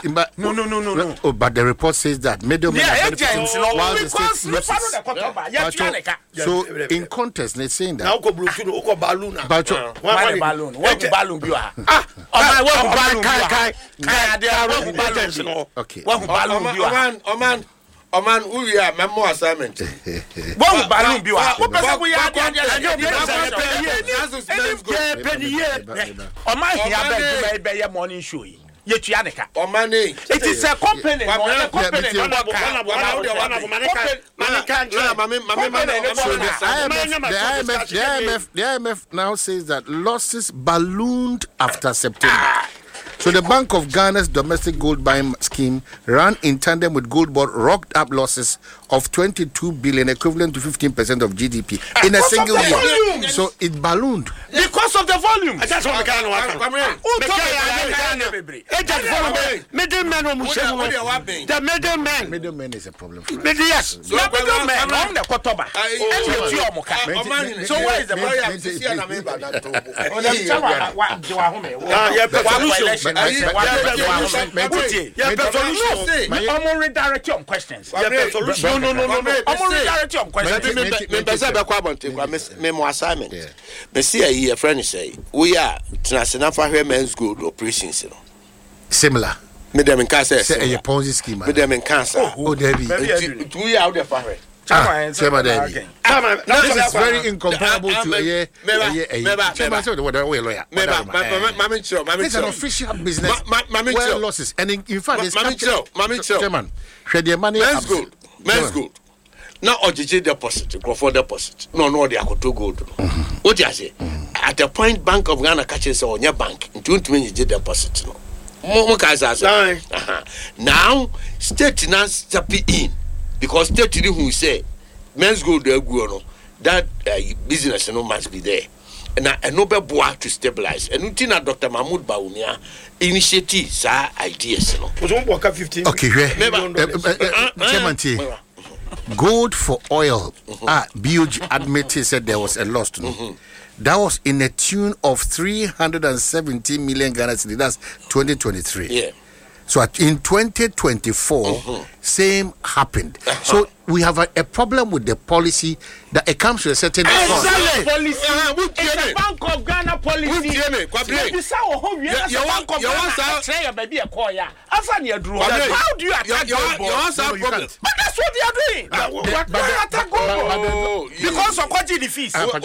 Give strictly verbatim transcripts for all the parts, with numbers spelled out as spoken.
but, no, no, no, no, no. Oh, but the report says that middlemen yeah, are benefiting oh, while the because state loses. So in context, they're saying that. Now go blue to go balloon. But why balloon? What balloon you are? Ah, oh my, what balloon? You are? Okay. What balloon you are? Oman, Oman, Oman, we are memo assignment. What balloon you are? What person we are? Oman here be be morning show. Yetuanika. Omani. It is a company. A company. The I M F, the I M F, the I M F now says that losses ballooned after September. So the Bank of Ghana's domestic gold buying scheme ran in tandem with Gold Board rocked up losses of twenty-two billion, equivalent to fifteen percent of G D P in a single year. So it ballooned because of the volume. That's what we can Middlemen, the middlemen. Middlemen is a problem. Yes, middlemen. I'm the Kotoba. So where is the I'm going to redirect you on questions. No, no, no, no, no. I'm going to redirect you on questions. Memo assignment. Me see a year friend say we are international for men's good operations. Similar. Me dem in cancer. Say a Ponzi scheme. Me dem in cancer. Oh, there be. Two out there for her. Ah, Chairman, this is very incomparable to a year. Chairman, say what a lawyer. It's an official business. Well, losses, and in, in fact, it's Chairman. Shred your money. Men's gold, men's gold. Now, O G G deposit, go for deposit. No, no, they are going to gold. What do you say? At the point, Bank of Ghana catches on your bank. Don't mean you did deposit. No, now state now step in. Because state who say men's gold that uh, business no must be there. And a noble boy to stabilize. And until Doctor Mahmoud Baumia initiative sa ideas. No. Okay, Chairman T. Gold for oil. Mm-hmm. Ah, B O G admitted said there was a loss. No? Mm-hmm. That was in a tune of three hundred seventy million Ghana cedis. That's twenty twenty-three. Yeah. So at, in twenty twenty-four, mm-hmm. same happened. Uh-huh. So we have a, a problem with the policy that it comes to a certain exactly. Policy. Uh, it's a Bank of Ghana policy. How do you attack Gold Board? But that's what they are doing. But they attack Gold Board because of what the fees. No,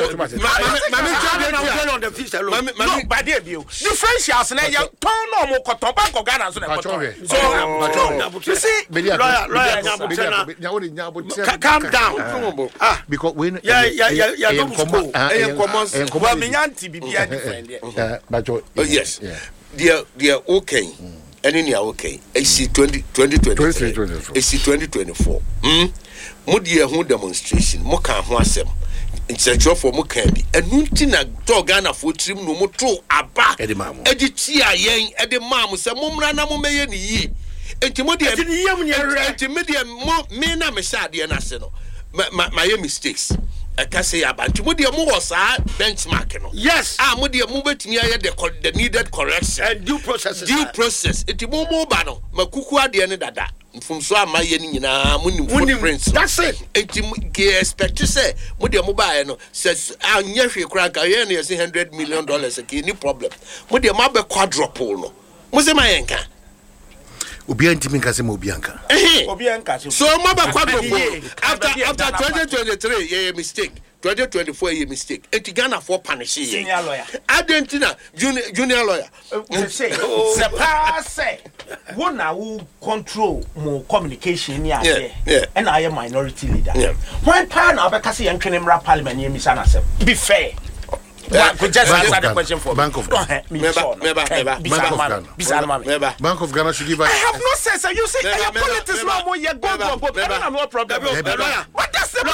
but they view differentials. Now you turn on more cotton Bank of Ghana. So you see, lawyer, lawyer. Calm down. Uh, ah, because when yeah, yeah, yeah, yeah, don't school. Well, me auntie be different. Yes, they are they are okay. And in are okay. A C twenty twenty twenty A C twenty twenty four. Hmm. Mo dia ho demonstration. Mo kan ho asem. Intellectual for mo kan bi. Enu nti na to Ghana for trim no mo to aba. Edi mamu. Edi ti ayen. Edi mamu se mo mra na mo meye ni yi. Enti mo dia enti me dia mo me na me sha de na se no my my mistakes I can say about mo dia mo was benchmark no yes ah mo dia mo betumi aye the the needed correction and due process due process enti mo mo ba no makuku ade ne dada mfumso amaye ni nyina mo ni footprints that's it enti ge expect say mo dia mo ba no say anya hwe kura ka ye na say one hundred million dollars ke ni problem mo dia ma be quadruple no mo se mayenka Obianti minkase mo Obianka. Obianka. So mama quadruple after after twenty twenty-three yeah mistake. twenty twenty-four yeah mistake. Eti Ghana for punish ye. Senior lawyer. Argentina junior junior lawyer. Say c'est pas say. Who na who control more communication here yeah. And I am minority leader. Yeah. Why pa na obekase yan twene mra parliament ye misa na say. Be fair. Well, could just answer the question for Bank of Ghana. Bank of Ghana should give us. I have no sense. You say I have politics no more. You go go go. I have no problem. But that's the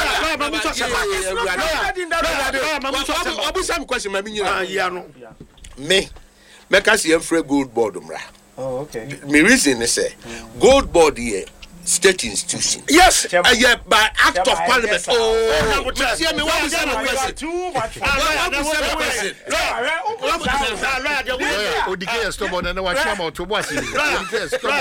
question. Me, me kasi enfre Gold Board umra. Oh, okay. Me reason is say Gold Board here. State institution. Yes, uh, yeah, by act of parliament. Yes, oh, what was the question? Too much. What was the question?